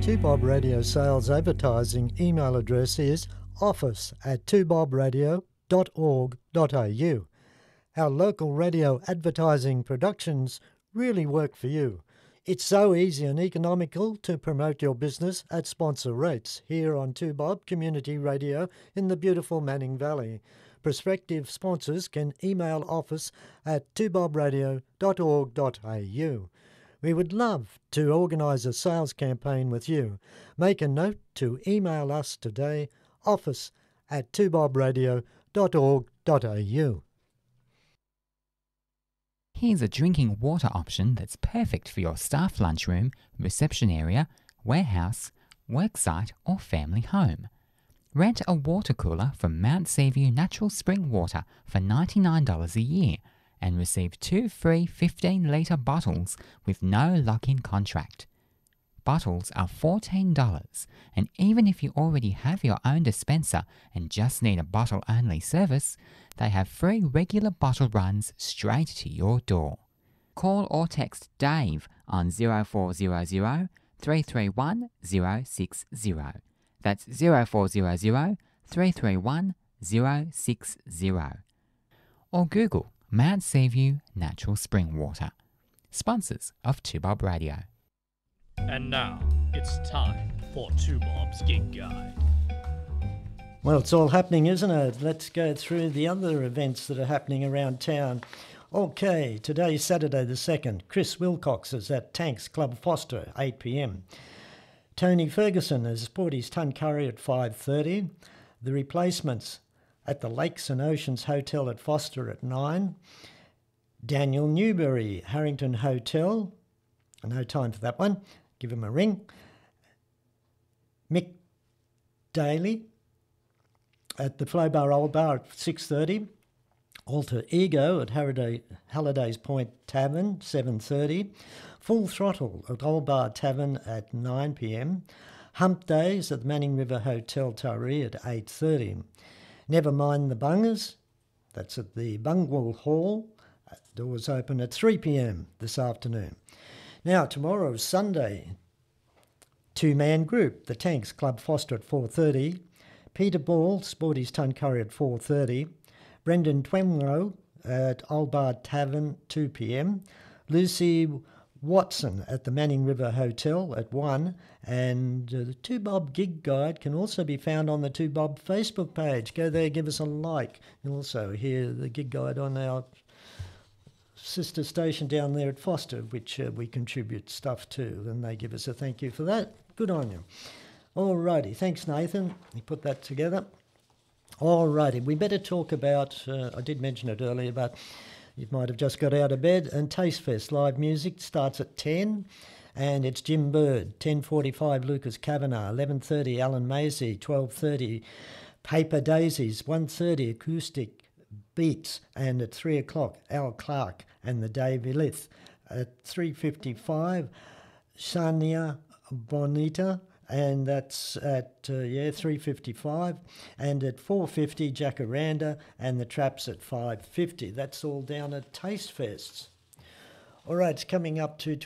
2Bob Radio Sales Advertising email address is office@2bobradio.org.au. Our local radio advertising productions really work for you. It's so easy and economical to promote your business at sponsor rates here on 2Bob Community Radio in the beautiful Manning Valley. Prospective sponsors can email office@2bobradio.org.au. We would love to organise a sales campaign with you. Make a note to email us today, office@2bobradio.org.au. Here's a drinking water option that's perfect for your staff lunchroom, reception area, warehouse, worksite or family home. Rent a water cooler from Mount Seaview Natural Spring Water for $99 a year and receive 2 free 15-litre bottles with no lock-in contract. Bottles are $14, and even if you already have your own dispenser and just need a bottle-only service, they have free regular bottle runs straight to your door. Call or text Dave on 0400 331 060. That's 0400 331 060. Or Google Mount Seaview Natural Spring Water. Sponsors of 2Bob Radio. And now, it's time for 2Bob's Gig Guide. Well, it's all happening, isn't it? Let's go through the other events that are happening around town. Okay, today's Saturday the 2nd. Chris Wilcox is at Tanks Club Foster, 8 p.m. Tony Ferguson is Sporty's Tuncurry at 5:30. The Replacements at the Lakes and Oceans Hotel at Foster at 9. Daniel Newberry, Harrington Hotel. No time for that one. Give him a ring. Mick Daly at the Flow Bar Old Bar at 6:30. Alter Ego at Halliday's Point Tavern, 7:30. Full Throttle at Old Bar Tavern at 9 p.m. Hump Days at the Manning River Hotel Taree at 8:30. Never Mind the Bungers, that's at the Bungwall Hall. Doors open at 3 p.m. this afternoon. Now, tomorrow, Sunday, two-man group, the Tanks Club Foster at 4:30. Peter Ball, Sporty's Tuncurry at 4:30. Brendan Twemlow at Old Bar Tavern, 2 p.m. Lucy Watson at the Manning River Hotel at 1, and the 2Bob Gig Guide can also be found on the 2Bob Facebook page. Go there, give us a like. You'll also hear the Gig Guide on our sister station down there at Foster, which we contribute stuff to, and they give us a thank you for that. Good on you. Alrighty, thanks Nathan, he put that together. Alrighty, we better talk about, I did mention it earlier, but you might have just got out of bed, and Taste Fest live music starts at 10, and it's Jim Bird, 10:45 Lucas Kavanagh, 11:30 Alan Maisie, 12:30 Paper Daisies, 1:30 Acoustic Beats, and at 3 o'clock Al Clark and the Dave Elith. At 3:55 Shania Bonita, and that's at 3:55, and at 4:50 Jacaranda and the Traps at 5:50. That's all down at Taste Fests. All right, it's coming up to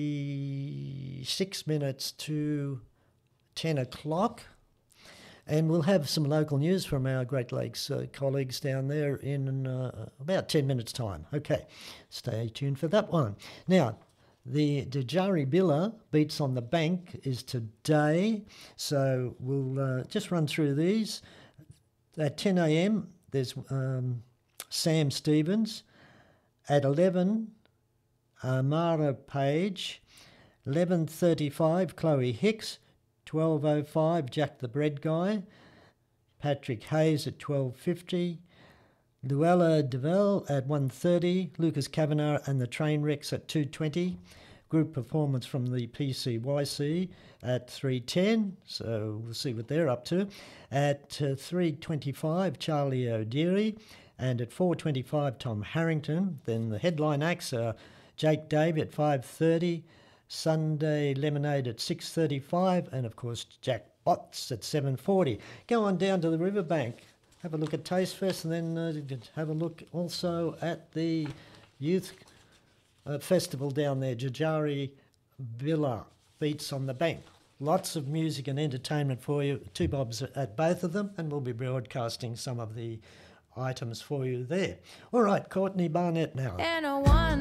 26 minutes to 10 o'clock, and we'll have some local news from our Great Lakes colleagues down there in about 10 minutes' time. Okay, stay tuned for that one. Now, the Djari Billa Beats on the Bank is today, so we'll just run through these. At 10 a.m, there's Sam Stevens. At 11, Mara Page. 11:35, Chloe Hicks. 12:05, Jack the Bread Guy. Patrick Hayes at 12:50. Luella Devell at 1:30, Lucas Kavanagh and the Trainwrecks at 2:20, group performance from the PCYC at 3:10, so we'll see what they're up to. At 3:25, Charlie O'Deary, and at 4:25, Tom Harrington. Then the headline acts are Jake Davey at 5:30, Sunday Lemonade at 6:35, and of course Jack Botts at 7:40. Go on down to the riverbank. Have a look at Taste Fest, and then have a look also at the youth festival down there, Djari Billa Beats on the Bank. Lots of music and entertainment for you. Two Bobs at both of them, and we'll be broadcasting some of the items for you there. All right, Courtney Barnett now. And a one